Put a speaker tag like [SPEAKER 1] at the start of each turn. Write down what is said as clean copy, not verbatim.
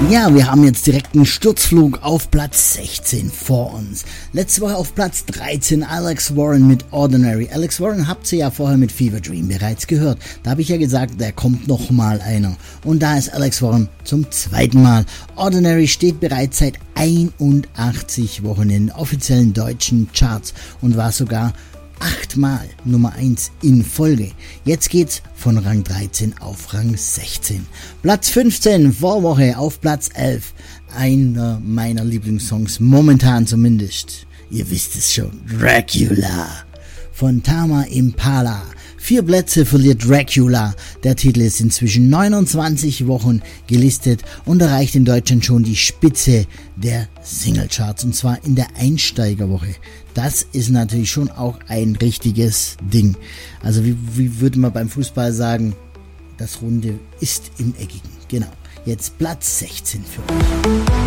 [SPEAKER 1] Ja, wir haben jetzt direkt einen Sturzflug auf Platz 16 vor uns. Letzte Woche auf Platz 13 Alex Warren mit Ordinary. Alex Warren habt ihr ja vorher mit Fever Dream bereits gehört. Da habe ich ja gesagt, da kommt noch mal einer. Und da ist Alex Warren zum zweiten Mal. Ordinary steht bereits seit 81 Wochen in den offiziellen deutschen Charts und war sogar 8-mal Nummer 1 in Folge. Jetzt geht's von Rang 13 auf Rang 16. Platz 15 Vorwoche auf Platz 11. Einer meiner Lieblingssongs, momentan zumindest. Ihr wisst es schon, Dracula von Tame Impala. 4 Plätze verliert Dracula. Der Titel ist inzwischen 29 Wochen gelistet und erreicht in Deutschland schon die Spitze der Singlecharts, und zwar in der Einsteigerwoche. Das ist natürlich schon auch ein richtiges Ding. Also wie würde man beim Fußball sagen, das Runde ist im Eckigen. Genau. Jetzt Platz 16 für euch.